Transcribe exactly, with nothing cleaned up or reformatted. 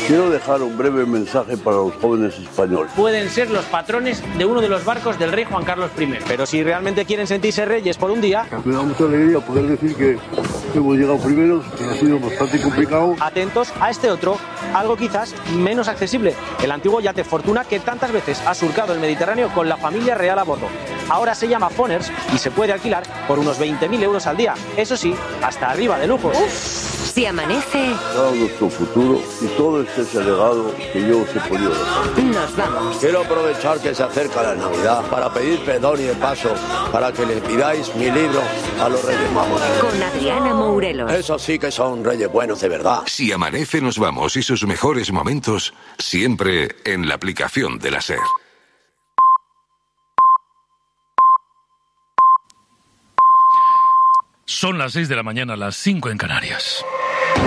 Quiero dejar un breve mensaje para los jóvenes españoles. Pueden ser los patrones de uno de los barcos del rey Juan Carlos primero. Pero si realmente quieren sentirse reyes por un día... Me da mucha alegría poder decir que hemos llegado primeros, que ha sido bastante complicado. Atentos a este otro, algo quizás menos accesible. El antiguo yate Fortuna que tantas veces ha surcado el Mediterráneo con la familia real a bordo. Ahora se llama Foners y se puede alquilar por unos veinte mil euros al día. Eso sí, hasta arriba de lujos. Uf. Si amanece... Dado nuestro futuro y todo este es el legado que yo os he podido dejar. Nos vamos. Quiero aprovechar que se acerca la Navidad para pedir perdón y de paso para que le pidáis mi libro a los Reyes Magos. Con Adriana Mourelos. Eso sí que son reyes buenos de verdad. Si amanece nos vamos y sus mejores momentos siempre en la aplicación de la SER. Son las seis de la mañana, las cinco en Canarias.